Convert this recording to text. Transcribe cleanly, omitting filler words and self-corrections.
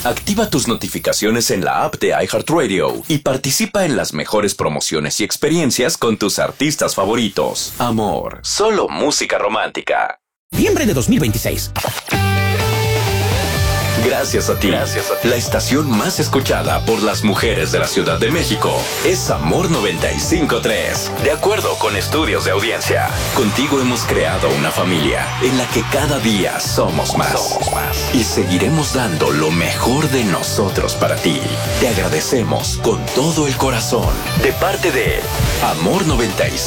Activa tus notificaciones en la app de iHeartRadio y participa en las mejores promociones y experiencias con tus artistas favoritos. Amor, solo música romántica. Noviembre de 2026. Gracias a ti. La estación más escuchada por las mujeres de la Ciudad de México es Amor 95.3. De acuerdo con estudios de audiencia, contigo hemos creado una familia en la que cada día somos más. Y seguiremos dando lo mejor de nosotros para ti. Te agradecemos con todo el corazón. De parte de Amor 95.